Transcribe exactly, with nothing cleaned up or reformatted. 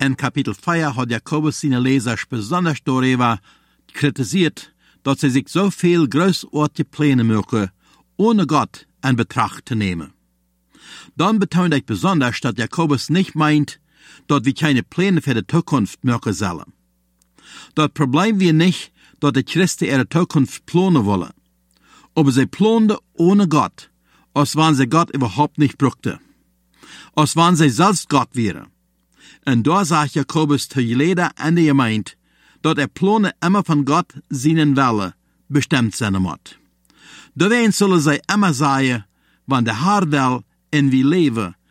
In Kapitel vier hat Jakobus seine Leser besonders darüber kritisiert, dass sie sich so viel großartige Pläne machen, ohne Gott in Betracht zu nehmen. Dann betont ich besonders, dass Jakobus nicht meint, dass wir keine Pläne für die Zukunft machen sollen. Das Problem wir nicht, dass die Christen ihre Zukunft planen wollen. Aber sie planen ohne Gott, als wenn sie Gott überhaupt nicht brauchten. Als wenn sie selbst Gott wären. Und da sagt Jakobus zu jeder in der Gemeinde, dass er Pläne immer von Gott seinen Wille bestimmt sein muss. Deswegen sollen sie immer sagen, wenn der Herr will, in wie leben,